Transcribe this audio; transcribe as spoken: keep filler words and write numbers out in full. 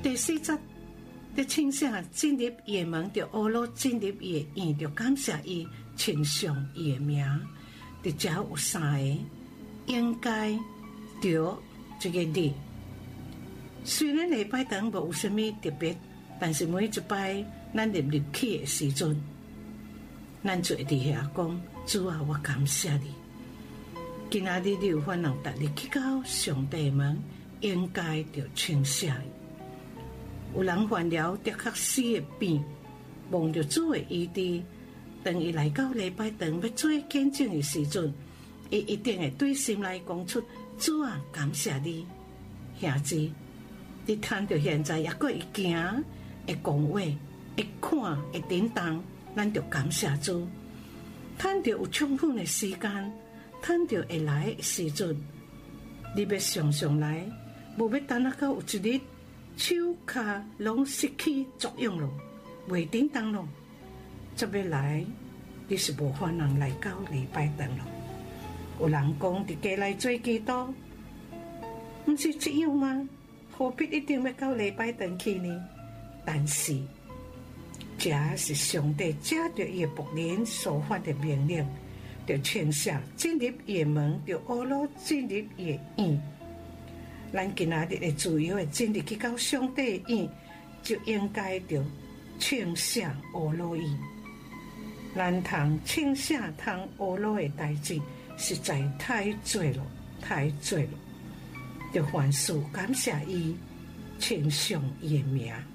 第四节，伫请下进入伊的门，就乌罗进入伊的院，就感谢伊，称颂伊的名。伫遮有三个应该着这个日。虽然礼拜堂无有啥物特别，但是每一摆咱入入去的时阵，咱就会伫遐讲：主啊，我感谢你。今仔日你有法能逐日去到上帝门，应该着称谢伊。有人患了的确死的病，望着主的医治，当伊来到礼拜堂要做见证的时阵，伊一定会对心内讲出：主啊，感谢你，兄弟。你趁着现在也阁会行，会讲话，会看，会叮当，咱就感谢主。趁着有充分的时间，趁着会来的时阵，你要常常来，无要等到有一日手骹拢失去作用咯，袂叮当咯，则要来，你是无法能来到礼拜堂咯。有人讲伫家内做基督，毋是这样吗？何必一定要到礼拜堂去呢？但是，这是上帝借着伊的仆人所发的命令，就签下进入伊的门，就乌罗进入伊的院。咱今仔日的自由的进入去到上帝的院，就应该着签下乌罗院。咱通签下通乌罗的代志，实在太多了，太多了。就凡事感谢伊，称颂伊的名。